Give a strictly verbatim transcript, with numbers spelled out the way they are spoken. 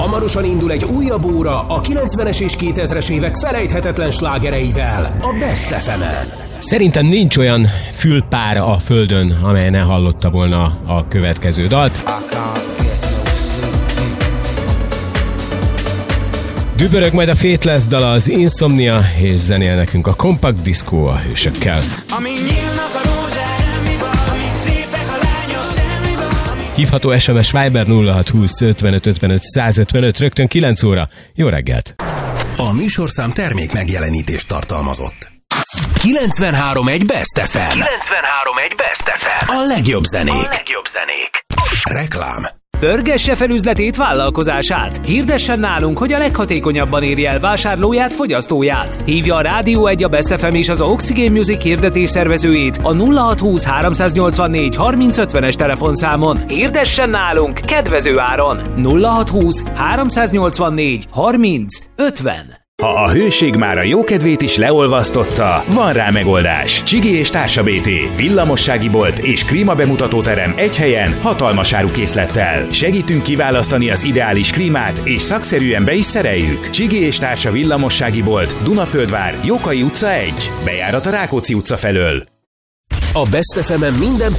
Hamarosan indul egy újabb óra a kilencvenes és kétezres évek felejthetetlen slágereivel a Best ef emen. Szerintem nincs olyan fülpár a földön, amely ne hallotta volna a következő dalt. Dübörög majd a Faithless dal, az Insomnia, és zenél nekünk a Compact Disco a hősökkel. Hívható es em es Viber nulla hat húsz ötvenöt ötvenöt százötvenöt, rögtön kilenc óra. Jó reggelt! A műsorszám termék megjelenítést tartalmazott. kilencvenhárom egy Best ef em. kilencvenhárom egy Best ef em. A legjobb zenék. A legjobb zenék. Reklám. Pörgesse fel üzletét, vállalkozását. Hirdessen nálunk, hogy a leghatékonyabban érje el vásárlóját, fogyasztóját. Hívja a Rádió egy, a Best ef em és az Oxygen Music hirdetés szervezőjét a nulla hat húsz háromszáznyolcvannégy harminc ötvenes telefonszámon. Hirdessen nálunk kedvező áron. nulla hat húsz háromszáznyolcvannégy harminc ötven. Ha a hőség már a jókedvét is leolvasztotta, van rá megoldás. Csigi és Társa bé té, villamossági bolt és klímabemutatóterem egy helyen, hatalmas árukészlettel. Segítünk kiválasztani az ideális klímát, és szakszerűen be is szereljük. Csigi és Társa villamossági bolt, Dunaföldvár, Jókai utca egy. Bejárat a Rákóczi utca felől. A Best ef emen minden